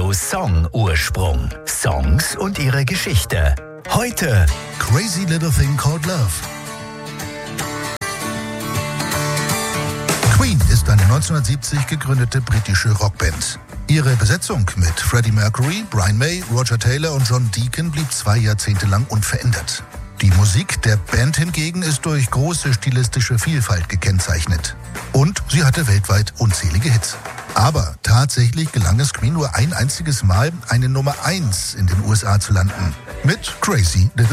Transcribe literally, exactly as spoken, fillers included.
Radio Song Ursprung. Songs und ihre Geschichte. Heute Crazy Little Thing Called Love. Queen ist eine neunzehnhundertsiebzig gegründete britische Rockband. Ihre Besetzung mit Freddie Mercury, Brian May, Roger Taylor und John Deacon blieb zwei Jahrzehnte lang unverändert. Die Musik der Band hingegen ist durch große stilistische Vielfalt gekennzeichnet. Und sie hatte weltweit unzählige Hits. Aber tatsächlich gelang es Queen nur ein einziges Mal, eine Nummer eins in den U S A zu landen. Mit Crazy Little